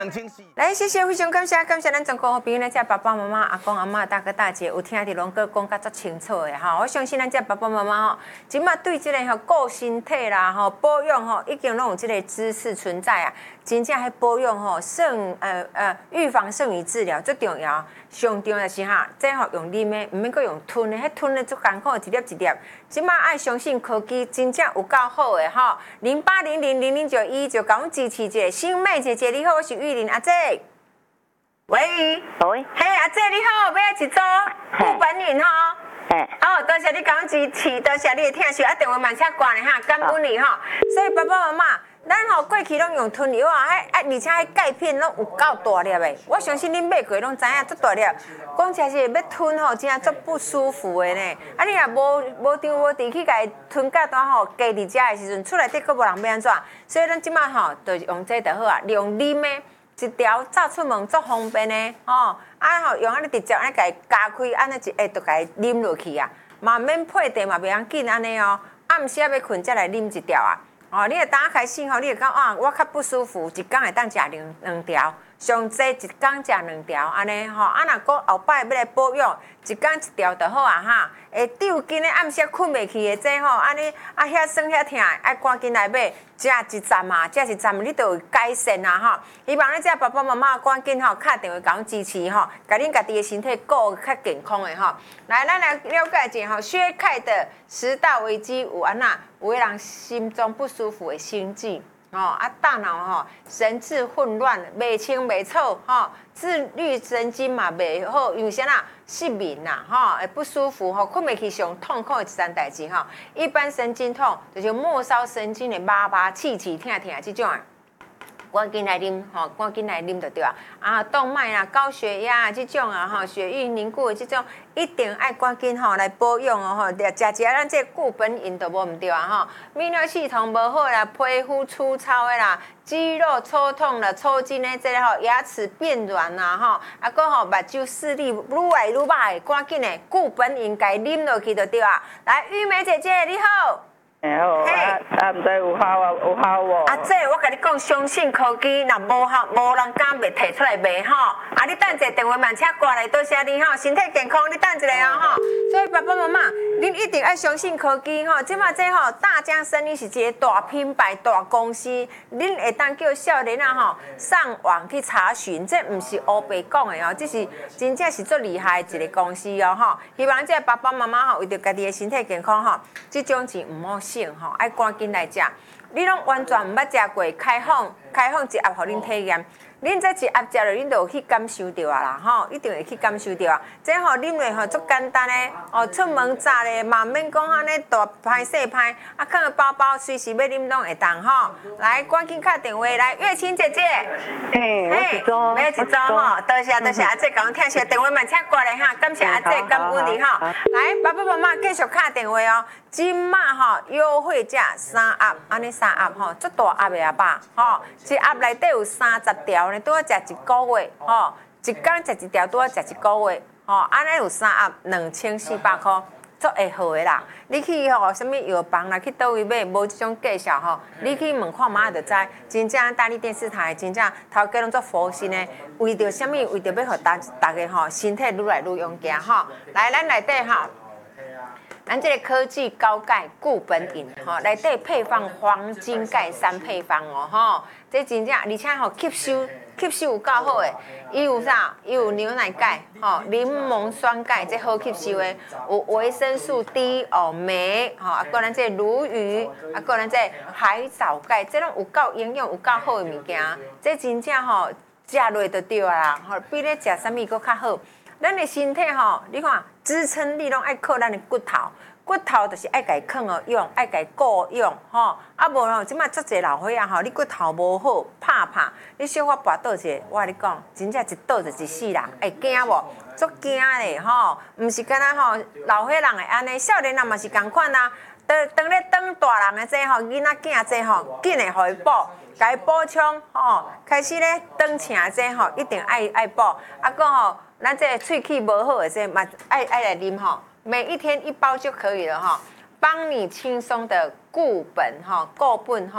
来，谢谢，非常感谢咱全国好朋友，咱这爸爸妈妈、阿公阿妈、大哥大姐，有听伫龙哥讲甲足清楚的哈。我相信咱这爸爸妈妈吼，即马对这个顾身体啦、保养吼，已经拢有这个知识存在啊。真正迄保养吼，预防胜于治疗，最重要。上重要是这用啉的，唔免阁用吞的，迄吞的足艰苦，一粒一粒。即马爱相信科技，真正有够好的吼。0800000911就甲阮支持者，新妹姐姐你好，我是玉玲阿姐。喂，嘿，阿姐你好，要一组固本饮吼。好，多谢你甲阮支持，多谢你的听许，电话慢车挂咧感恩你吼。所以爸爸妈妈。咱过去拢用吞药啊，而且迄钙片拢有够大粒的。我相信恁买过拢知影足大粒。讲真是要吞吼，真足不舒服的呢。你若无张无弛去甲伊吞甲单加伫遮的时阵，厝内底佫无人要安怎？所以咱即摆就用这就好啊，利用啉的一条早出门足方便的用安尼直接安尼甲伊加开，安尼一下就甲伊啉落去啊，嘛免配茶嘛袂要紧安尼哦。暗时要困才来啉一条啊。你会打开始你会讲我较不舒服，一天会当食两条，上济一天食2条，安尼若讲后摆要来保养，一天1条就好啊哈。会丢紧咧暗时困袂去的这安尼遐酸遐痛，爱赶紧来买，食一站啊，食一站你就有改善啊希望咱这爸爸妈妈赶紧打电话甲阮支持甲恁家己的身体顾较健康的来，咱来了解一下薛凯的10大危机有安那？有的人心中不舒服的心悸，大脑神志混乱，袂清袂楚，自律神经嘛袂好，因为啥啦？失眠啦，会不舒服，困袂去上痛苦的一件代志一般神经痛就是末梢神经的麻麻、刺刺、痛痛这种赶紧来啉，赶紧来啉就对啊。动脉啊、高血压这种血液凝固的这种，一定爱赶紧来保养食咱这固本饮都无唔对泌尿系统无好啦，皮肤粗糙的啦，肌肉抽痛啦、抽筋的这个牙齿变软啦搁目睭视力愈来愈歹，赶紧的固本饮该啉落去就对啊。来，玉梅姐姐你好。 好，唔知有效无？ 姐，我甲你讲，相信科技，若无效，无人敢袂摕出来卖你等者电话慢车挂来，多谢你身体健康，你等一下所以爸爸妈妈，恁一定要相信科技即马这大江生意是一个大品牌、大公司，恁会当叫少年上网去查询，这毋是乌白讲的这是真正是最厉害的一个公司希望这爸爸妈妈为着家己的身体健康这种钱毋好。爱赶紧来食，你拢完全毋捌食过开放一盒，互恁体验。恁这一盒食了，恁就有去感受到啦，一定会去感受到这啉落足简单的出门早咧，嘛免讲安尼大歹细歹，放个包包，随时要啉拢会当来，赶紧打电话来，月清姐姐。 我一组。 要一组多谢阿姐甲阮听谢电话慢车挂来感谢阿姐，感恩你来，爸爸妈妈继续打电话今马优惠价3盒，安尼3盒足大盒的吧一盒内底有30条呢，拄好食1个月一天食1条拄好食1个月安尼有3盒2400块，足会好的啦。你去什么药房啦，去倒位买，无这种介绍你去问看嘛就知。真正大力电视台真正头家拢做佛心的，为着什么？为着要互大家身体愈来愈勇健来，咱内底咱这个科技高钙固本饮内底配方黄金钙3配方这真正而且吸收有够好的，伊有啥？伊有牛奶钙柠檬酸钙，这好吸收的，有维生素 D 镁搁咱这鲈鱼搁咱这海藻钙，这拢有够营养，有够好的物件，这真正食落就对啦比咧食啥物搁较好。咱的身体你看支撑力拢爱靠咱的骨头。骨头就是爱家放用，爱家顾用无即摆足侪老岁你骨头无好，拍，你小可跋倒者，我甲你讲，真正一倒就一世人，会惊无？足惊咧毋是敢若老岁人会安尼，少年人嘛是共款当咧当大人的囡仔囝紧会互伊补，甲伊补充开始咧当请一定爱补，搁咱这喙齿无好的嘛爱来啉每一天1包就可以了帮你轻松的固本